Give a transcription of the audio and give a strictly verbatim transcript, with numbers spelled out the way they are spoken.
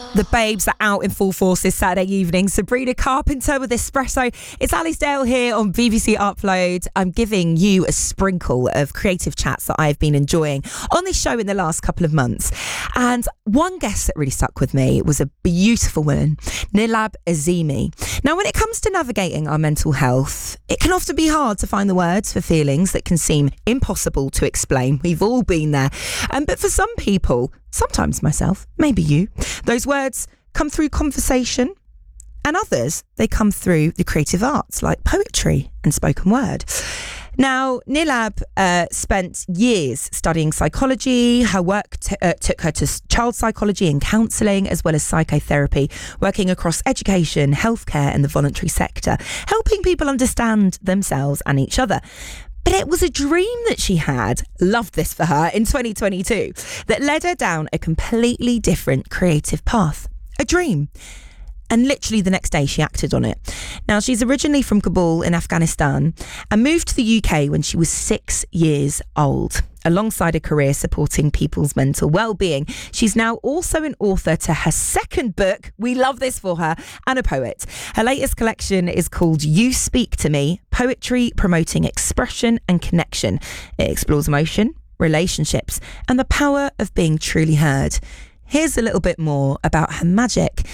The babes are out in full force this Saturday evening. Sabrina Carpenter with Espresso. It's Alice Dale here on B B C Upload. I'm giving you a sprinkle of creative chats that I've been enjoying on this show in the last couple of months. And one guest that really stuck with me was a beautiful woman, Nilab Azimi. Now, when it comes to navigating our mental health, it can often be hard to find the words for feelings that can seem impossible to explain. We've all been there. Um, but for some people, sometimes myself, maybe you, those words come through conversation, and others, they come through the creative arts like poetry and spoken word. Now, Nilab uh, spent years studying psychology. Her work t- uh, took her to child psychology and counselling, as well as psychotherapy, working across education, healthcare and the voluntary sector, helping people understand themselves and each other. But it was a dream that she had, loved this for her, in twenty twenty-two, that led her down a completely different creative path. A dream. And literally the next day she acted on it. Now, she's originally from Kabul in Afghanistan and moved to the U K when she was six years old. Alongside a career supporting people's mental well-being, she's now also an author to her second book. We love this for her, and a poet. Her latest collection is called You Speak to Me, Poetry Promoting Expression and Connection. It explores emotion, relationships, and the power of being truly heard. Here's a little bit more about her magic